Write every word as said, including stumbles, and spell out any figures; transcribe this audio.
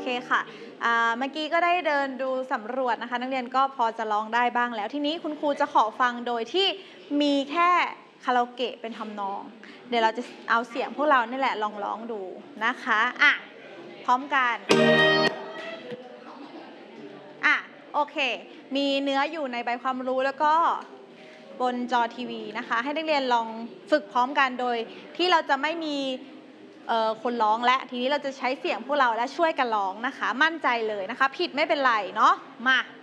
ค่ะเมื่อกี้ก็ได้เดินดูสำรวจนะคะนักเรียนก็พอจะร้องได้บ้างแล้วทีนี้คุณครูจะขอฟังโดยที่มีแค่คาราโอเกะเป็นทำนองเดี๋ยวเราจะเอาเสียงพวกเรานี่แหละลองร้องดูนะคะอ่ะพร้อมกันอ่ะโอเคมีเนื้ออยู่ในใบความรู้แล้วก็บนจอทีวีนะคะให้นักเรียนลองฝึกพร้อมกันโดยที่เราจะไม่มีคนร้องและทีนี้เราจะใช้เสียงพวกเราและช่วยกันร้องนะคะมั่นใจเลยนะคะผิดไม่เป็นไรเนาะมา